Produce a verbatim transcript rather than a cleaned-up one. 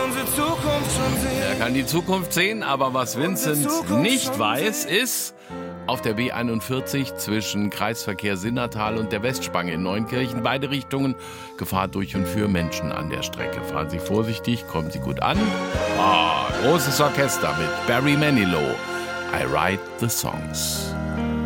unsere Zukunft schon sehen. Er kann die Zukunft sehen, aber was Vincent nicht weiß, ist, auf der B einundvierzig zwischen Kreisverkehr Sinnertal und der Westspange in Neunkirchen, beide Richtungen, Gefahr durch und für Menschen an der Strecke. Fahren Sie vorsichtig, kommen Sie gut an. Ah, großes Orchester mit Barry Manilow. I write the songs.